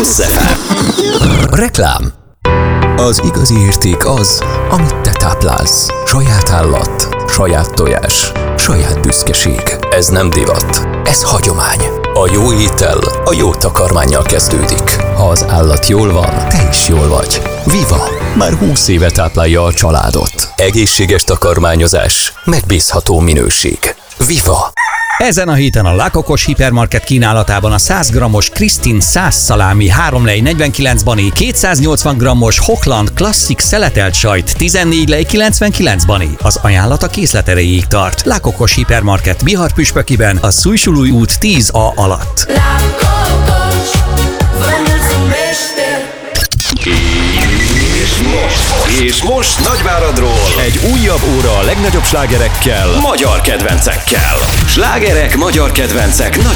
Plusz FM. Reklám. Az igazi érték az, amit te táplálsz. Saját állat, saját tojás, saját büszkeség. Ez nem divat, ez hagyomány. A jó étel a jó takarmánnyal kezdődik. Ha az állat jól van, te is jól vagy. Viva! Már 20 éve táplálja a családot. Egészséges takarmányozás, megbízható minőség. Viva! Ezen a héten a Lakokos hipermarket kínálatában a 100 g-os Kristin 100 szalámi 3 lej 49 bani, 280 g-os Hochland klasszik szeletelt sajt 14 lej 99 bani. Az ajánlat a készlet erejéig tart. Lakokos hipermarket Bihar-Püspökiben, a Szújsulúj út 10A alatt. És most Nagyváradról egy újabb óra a legnagyobb slágerekkel, magyar kedvencekkel. Slágerek, magyar kedvencek,